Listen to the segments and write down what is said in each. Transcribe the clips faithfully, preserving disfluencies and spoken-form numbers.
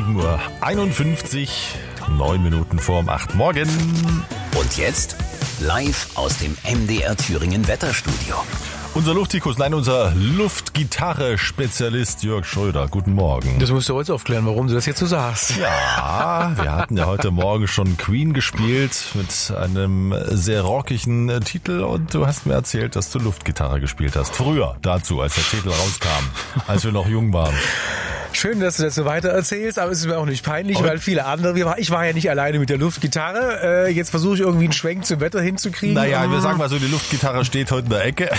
sieben Uhr einundfünfzig, neun Minuten vorm acht. Morgen. Und jetzt live aus dem M D R Thüringen Wetterstudio. Unser Luftikus, nein, unser Luftgitarre-Spezialist Jörg Schröder. Guten Morgen. Das musst du heute aufklären, warum du das jetzt so sagst. Ja, wir hatten ja heute Morgen schon Queen gespielt mit einem sehr rockigen Titel und du hast mir erzählt, dass du Luftgitarre gespielt hast. Früher dazu, als der Titel rauskam, als wir noch jung waren. Schön, dass du das so weiter erzählst, aber es ist mir auch nicht peinlich, und? weil viele andere, ich war ja nicht alleine mit der Luftgitarre. Äh, jetzt versuche ich irgendwie einen Schwenk zum Wetter hinzukriegen. Naja, wir sagen mal so, die Luftgitarre steht heute in der Ecke.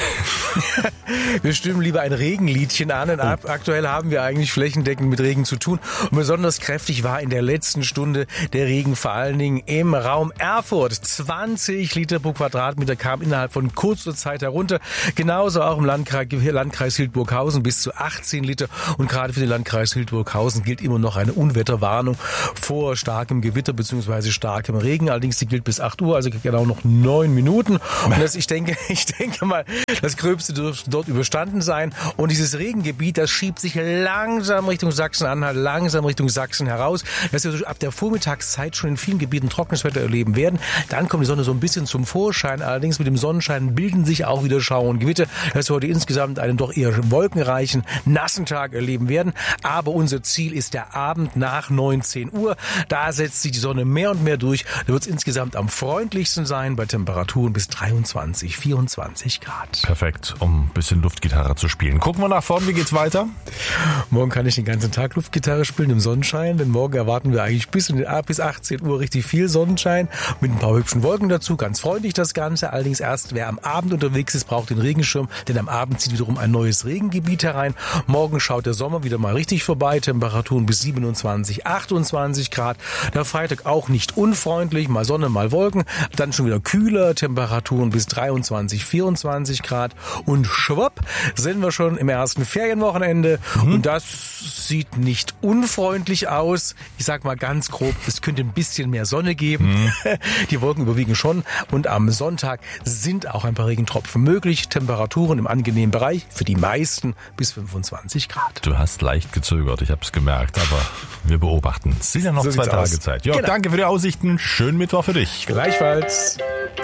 Wir stimmen lieber ein Regenliedchen an, denn oh. aktuell haben wir eigentlich flächendeckend mit Regen zu tun. Und besonders kräftig war in der letzten Stunde der Regen, vor allen Dingen im Raum Erfurt. zwanzig Liter pro Quadratmeter kam innerhalb von kurzer Zeit herunter. Genauso auch im Landkreis, Landkreis Hildburghausen bis zu achtzehn Liter. Und gerade für den Landkreis Hildburghausen gilt immer noch eine Unwetterwarnung vor starkem Gewitter bzw. starkem Regen. Allerdings die gilt bis acht Uhr, also genau noch neun Minuten. Und das, ich denke, ich denke mal, das Gröbste dürfte dort überstanden sein. Und dieses Regengebiet, das schiebt sich langsam Richtung Sachsen-Anhalt, langsam Richtung Sachsen heraus, dass wir ab der Vormittagszeit schon in vielen Gebieten trockenes Wetter erleben werden. Dann kommt die Sonne so ein bisschen zum Vorschein. Allerdings mit dem Sonnenschein bilden sich auch wieder Schauer und Gewitter, dass wir heute insgesamt einen doch eher wolkenreichen, nassen Tag erleben werden. Aber unser Ziel ist der Abend nach neunzehn Uhr. Da setzt sich die Sonne mehr und mehr durch. Da wird es insgesamt am freundlichsten sein bei Temperaturen bis dreiundzwanzig, vierundzwanzig Grad. Perfekt, um ein bisschen Luftgitarre zu spielen. Gucken wir nach vorn, wie geht's weiter? Morgen kann ich den ganzen Tag Luftgitarre spielen im Sonnenschein, denn morgen erwarten wir eigentlich bis, in den, bis achtzehn Uhr richtig viel Sonnenschein mit ein paar hübschen Wolken dazu. Ganz freundlich das Ganze. Allerdings erst, wer am Abend unterwegs ist, braucht den Regenschirm, denn am Abend zieht wiederum ein neues Regengebiet herein. Morgen schaut der Sommer wieder mal richtig vorbei. Temperaturen bis siebenundzwanzig, achtundzwanzig Grad. Der Freitag auch nicht unfreundlich. Mal Sonne, mal Wolken. Dann schon wieder kühler. Temperaturen bis dreiundzwanzig, vierundzwanzig Grad. Und schwupp sind wir schon im ersten Ferienwochenende. Mhm. Und das sieht nicht unfreundlich aus. Ich sag mal ganz grob, es könnte ein bisschen mehr Sonne geben. Mhm. Die Wolken überwiegen schon. Und am Sonntag sind auch ein paar Regentropfen möglich. Temperaturen im angenehmen Bereich. Für die meisten bis fünfundzwanzig Grad. Du hast leicht gezögert, ich habe es gemerkt, aber wir beobachten. Es sind ja noch so zwei Tage aus. Zeit. Jörg, genau. Danke für die Aussichten. Schönen Mittwoch für dich. Gleichfalls.